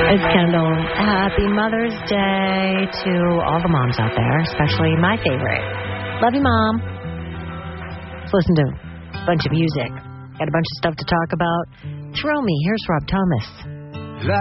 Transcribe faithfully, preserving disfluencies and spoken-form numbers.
It's Kendall. Happy Mother's Day to all the moms out there, especially my favorite. Love you, Mom. Let's listen to a bunch of music. Got a bunch of stuff to talk about. Throw me. Here's Rob Thomas.